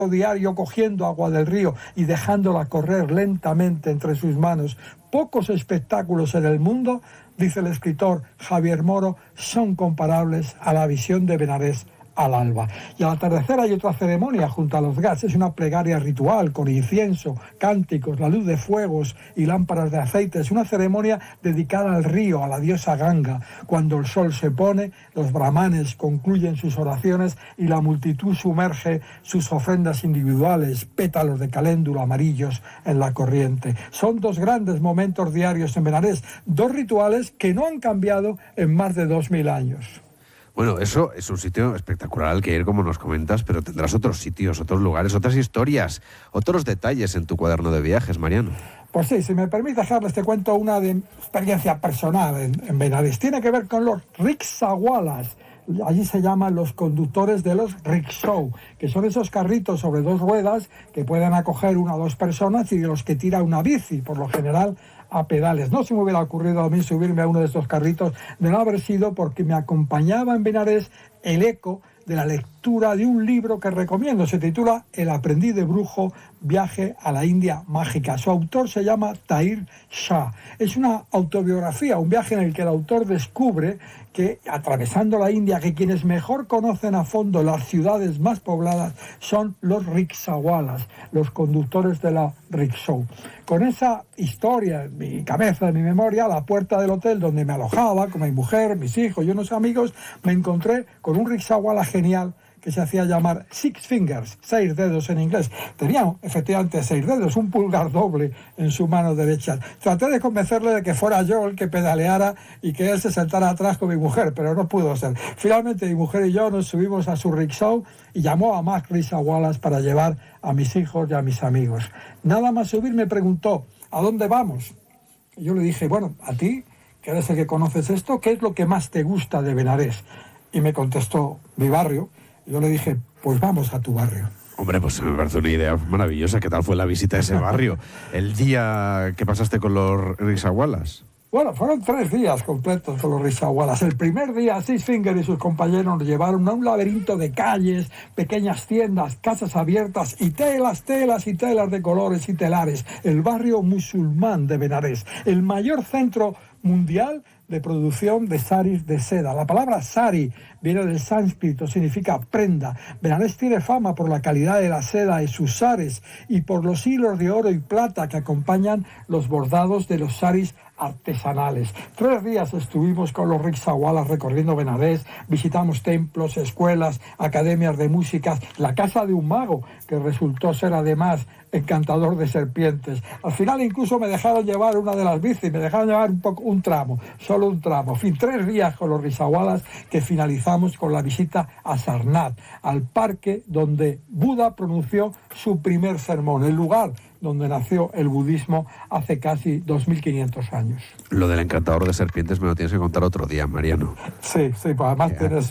diario cogiendo agua del río y dejándola correr lentamente entre sus manos. Pocos espectáculos en el mundo, dice el escritor Javier Moro, son comparables a la visión de Benarés al alba. Y al atardecer hay otra ceremonia junto a los ghats. Es una plegaria ritual con incienso, cánticos, la luz de fuegos y lámparas de aceite. Es una ceremonia dedicada al río, a la diosa Ganga. Cuando el sol se pone, los brahmanes concluyen sus oraciones y la multitud sumerge sus ofrendas individuales, pétalos de caléndula amarillos en la corriente. Son dos grandes momentos diarios en Benarés, dos rituales que no han cambiado en más de 2000 años. Bueno, eso es un sitio espectacular al que ir, como nos comentas, pero tendrás otros sitios, otros lugares, otras historias, otros detalles en tu cuaderno de viajes, Mariano. Pues sí, si me permite, Carles, te cuento una de experiencia personal en Benarés. Tiene que ver con los rickshawalas. Allí se llaman los conductores de los rickshaw, que son esos carritos sobre dos ruedas que pueden acoger una o dos personas y de los que tira una bici, por lo general a pedales. No se me hubiera ocurrido a mí subirme a uno de estos carritos de no haber sido porque me acompañaba en Benarés el eco de la lectura de un libro que recomiendo. Se titula El aprendiz de brujo, viaje a la India mágica. Su autor se llama Tahir Shah. Es una autobiografía, un viaje en el que el autor descubre que, atravesando la India, que quienes mejor conocen a fondo las ciudades más pobladas son los rickshawalas, los conductores de la rickshaw. Con esa historia en mi cabeza, en mi memoria, a la puerta del hotel donde me alojaba, con mi mujer, mis hijos y unos amigos, me encontré con un rickshawala genial que se hacía llamar Six Fingers, 6 dedos en inglés. Tenía efectivamente 6 dedos, un pulgar doble en su mano derecha. Traté de convencerle de que fuera yo el que pedaleara y que él se sentara atrás con mi mujer, pero no pudo ser. Finalmente mi mujer y yo nos subimos a su rickshaw y llamó a más rickshawalas para llevar a mis hijos y a mis amigos. Nada más subir me preguntó, ¿a dónde vamos? Y yo le dije, bueno, a ti, que eres el que conoces esto, ¿qué es lo que más te gusta de Benarés? Y me contestó, mi barrio. Yo le dije, pues vamos a tu barrio. Hombre, pues me parece una idea maravillosa. ¿Qué tal fue la visita a ese barrio? El día que pasaste con los rickshawalas. Bueno, fueron 3 días completos con los rickshawalas. El primer día, Six Fingers y sus compañeros nos llevaron a un laberinto de calles, pequeñas tiendas, casas abiertas y telas y telas de colores y telares. El barrio musulmán de Benarés, el mayor centro mundial de producción de saris de seda. La palabra sari viene del sánscrito, significa prenda. Benarés tiene fama por la calidad de la seda de sus saris y por los hilos de oro y plata que acompañan los bordados de los saris artesanales. 3 días estuvimos con los rickshawalas recorriendo Benarés, visitamos templos, escuelas, academias de música, la casa de un mago que resultó ser además encantador de serpientes. Al final incluso me dejaron llevar una de las bicis, me dejaron llevar un tramo, solo un tramo. En fin, 3 días con los rickshawalas que finalizamos con la visita a Sarnath, al parque donde Buda pronunció su primer sermón, el lugar donde nació el budismo hace casi 2500 años. Lo del encantador de serpientes me lo tienes que contar otro día, Mariano. Sí, pues además tiene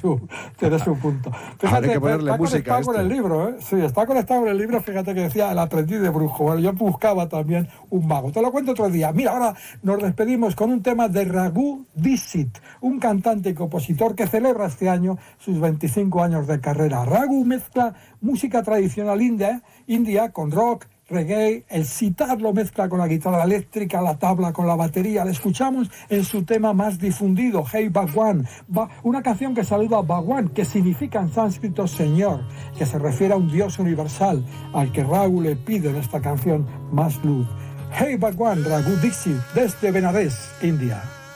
su punto. Fíjate, hay que ponerle música está conectado con el libro, ¿eh? Sí, está conectado con el libro, fíjate que decía el aprendiz de brujo. Bueno, yo buscaba también un mago. Te lo cuento otro día. Mira, ahora nos despedimos con un tema de Raghu Dixit, un cantante y compositor que celebra este año sus 25 años de carrera. Raghu mezcla música tradicional india con rock, reggae, el sitar lo mezcla con la guitarra eléctrica, la tabla con la batería. Le escuchamos en su tema más difundido, Hey Bhagwan, una canción que saluda a Bhagwan, que significa en sánscrito Señor, que se refiere a un Dios universal, al que Raghu le pide en esta canción más luz. Hey Bhagwan, Raghu Dixit, desde Benarés, India.